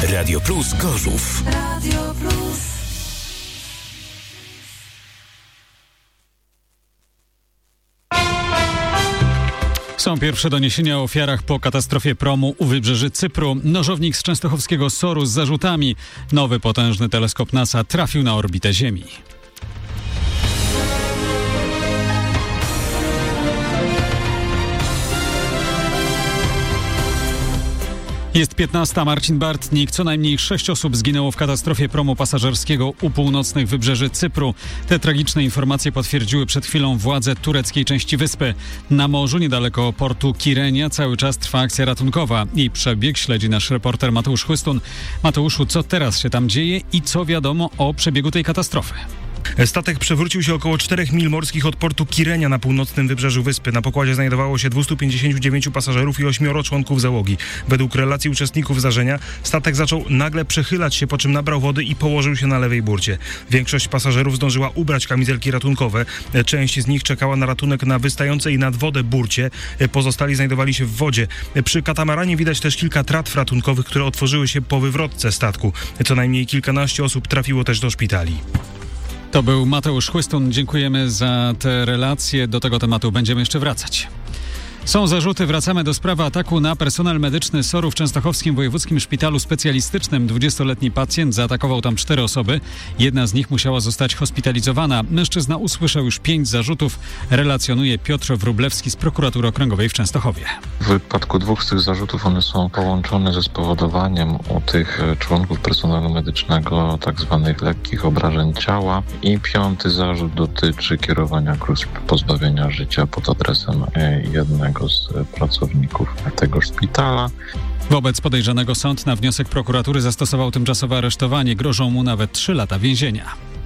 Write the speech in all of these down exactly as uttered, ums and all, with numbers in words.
Radio Plus Gorzów. Radio Plus. Są pierwsze doniesienia o ofiarach po katastrofie promu u wybrzeży Cypru. Nożownik z częstochowskiego Soru z zarzutami. Nowy potężny teleskop NASA trafił na orbitę Ziemi. Jest piętnasta. Marcin Bartnik. Co najmniej sześć osób zginęło w katastrofie promu pasażerskiego u północnych wybrzeży Cypru. Te tragiczne informacje potwierdziły przed chwilą władze tureckiej części wyspy. Na morzu, niedaleko portu Kirenia, cały czas trwa akcja ratunkowa. Jej przebieg śledzi nasz reporter Mateusz Chłystun. Mateuszu, co teraz się tam dzieje i co wiadomo o przebiegu tej katastrofy? Statek przewrócił się około czterech mil morskich od portu Kirenia na północnym wybrzeżu wyspy. Na pokładzie znajdowało się dwieście pięćdziesięciu dziewięciu pasażerów i ośmioro członków załogi. Według relacji uczestników zdarzenia statek zaczął nagle przechylać się, po czym nabrał wody i położył się na lewej burcie. Większość pasażerów zdążyła ubrać kamizelki ratunkowe. Część z nich czekała na ratunek na wystającej nad wodę burcie. Pozostali znajdowali się w wodzie. Przy katamaranie widać też kilka tratw ratunkowych, które otworzyły się po wywrotce statku. Co najmniej kilkanaście osób trafiło też do szpitali. To był Mateusz Chłystun. Dziękujemy za te relacje. Do tego tematu będziemy jeszcze wracać. Są zarzuty. Wracamy do sprawy ataku na personel medyczny Soru w Częstochowskim Wojewódzkim Szpitalu Specjalistycznym. dwudziestoletni pacjent zaatakował tam cztery osoby. Jedna z nich musiała zostać hospitalizowana. Mężczyzna usłyszał już pięć zarzutów. Relacjonuje Piotr Wróblewski z Prokuratury Okręgowej w Częstochowie. W wypadku dwóch z tych zarzutów one są połączone ze spowodowaniem u tych członków personelu medycznego tak zwanych lekkich obrażeń ciała. I piąty zarzut dotyczy kierowania groźb pozbawienia życia pod adresem jednego z pracowników tego szpitala. Wobec podejrzanego sąd na wniosek prokuratury zastosował tymczasowe aresztowanie. Grożą mu nawet trzy lata więzienia.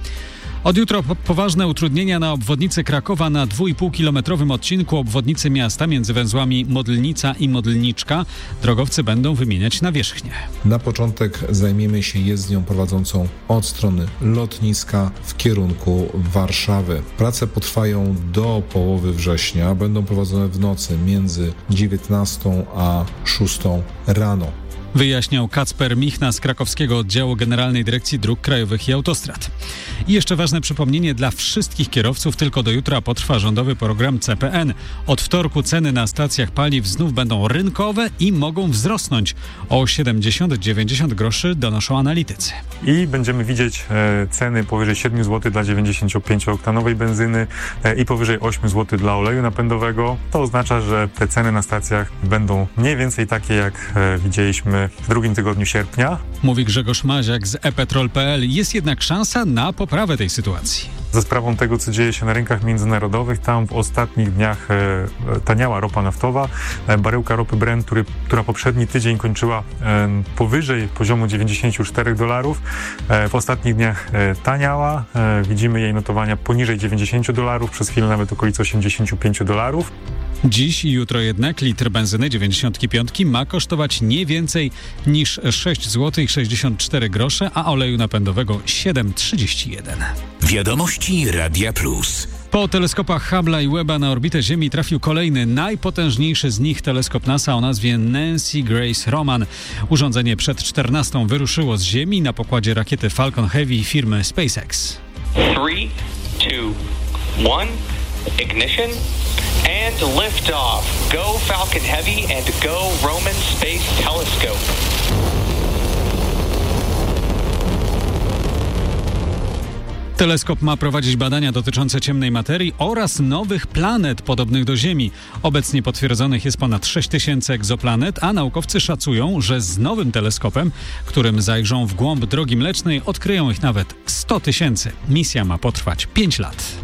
Od jutra poważne utrudnienia na obwodnicy Krakowa na dwuipółkilometrowym odcinku obwodnicy miasta między węzłami Modlnica i Modlniczka. Drogowcy będą wymieniać nawierzchnię. Na początek zajmiemy się jezdnią prowadzącą od strony lotniska w kierunku Warszawy. Prace potrwają do połowy września. Będą prowadzone w nocy między dziewiętnastą a szóstą rano. Wyjaśniał Kacper Michna z krakowskiego oddziału Generalnej Dyrekcji Dróg Krajowych i Autostrad. I jeszcze ważne przypomnienie dla wszystkich kierowców. Tylko do jutra potrwa rządowy program C P N. Od wtorku ceny na stacjach paliw znów będą rynkowe i mogą wzrosnąć o siedemdziesiąt do dziewięćdziesięciu groszy, donoszą analitycy. I będziemy widzieć e, ceny powyżej siedmiu złotych dla dziewięćdziesięciopięciooktanowej benzyny e, i powyżej ośmiu złotych dla oleju napędowego. To oznacza, że te ceny na stacjach będą mniej więcej takie, jak e, widzieliśmy w drugim tygodniu sierpnia. Mówi Grzegorz Maziak z e petrol kropka pe el. Jest jednak szansa na poprawę tej sytuacji. Za sprawą tego, co dzieje się na rynkach międzynarodowych, tam w ostatnich dniach e, taniała ropa naftowa. E, baryłka ropy Brent, który, która poprzedni tydzień kończyła e, powyżej poziomu dziewięćdziesięciu czterech dolarów, e, w ostatnich dniach e, taniała. E, widzimy jej notowania poniżej dziewięćdziesięciu dolarów, przez chwilę nawet okolice osiemdziesięciu pięciu dolarów. Dziś i jutro jednak litr benzyny dziewięćdziesiątki piątki ma kosztować nie więcej niż sześć złotych sześćdziesiąt cztery grosze, a oleju napędowego siedem trzydzieści jeden. Wiadomości Radia Plus. Po teleskopach Hubble'a i Webba na orbitę Ziemi trafił kolejny, najpotężniejszy z nich teleskop NASA o nazwie Nancy Grace Roman. Urządzenie przed czternastą wyruszyło z Ziemi na pokładzie rakiety Falcon Heavy firmy SpaceX. three, two, one, ignition and lift off. Go Falcon Heavy and go Roman Space Telescope. Teleskop ma prowadzić badania dotyczące ciemnej materii oraz nowych planet podobnych do Ziemi. Obecnie potwierdzonych jest ponad sześć tysięcy egzoplanet, a naukowcy szacują, że z nowym teleskopem, którym zajrzą w głąb Drogi Mlecznej, odkryją ich nawet sto tysięcy. Misja ma potrwać pięć lat.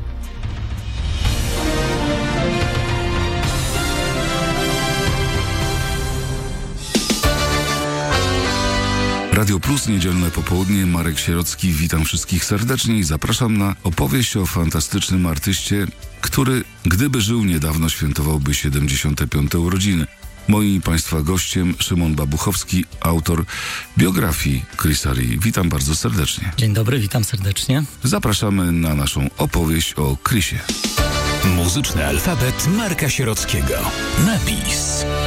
Radio Plus, niedzielne popołudnie, Marek Sierocki, witam wszystkich serdecznie i zapraszam na opowieść o fantastycznym artyście, który, gdyby żył niedawno, świętowałby siedemdziesiąte piąte urodziny. Moim i Państwa gościem Szymon Babuchowski, autor biografii Chrisa Lee. Witam bardzo serdecznie. Dzień dobry, witam serdecznie. Zapraszamy na naszą opowieść o Chrisie. Muzyczny alfabet Marka Sierockiego. Napis.